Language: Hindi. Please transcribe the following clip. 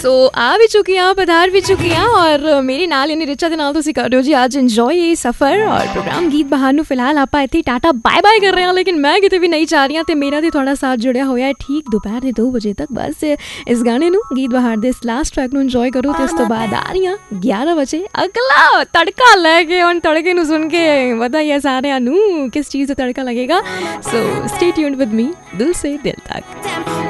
सो आ भी चुकी हैं, पधार भी चुकी हैं और मेरे नाल यानी रिचा दे नाल तुसीं कर रहे हो जी आज इंजॉय ये सफ़र और प्रोग्राम गीत बहार नूं फिलहाल आप इत्थे टाटा बाय बाय कर रहे हैं, लेकिन मैं किते भी नहीं जा रही तो मेरा भी थोड़ा साथ जुड़िया होया है ठीक दोपहर के 2 बजे तक। बस इस गाने नूं गीत बहार दे इस लास्ट ट्रैक नूं इंजॉय करो तो इस तो बाद आ रही 11 बजे अगला तड़का लैके और तड़के नूं सुन के बताइए सारे नूं किस चीज़ से तड़का लगेगा। So stay tuned with me दिल से दिल तक।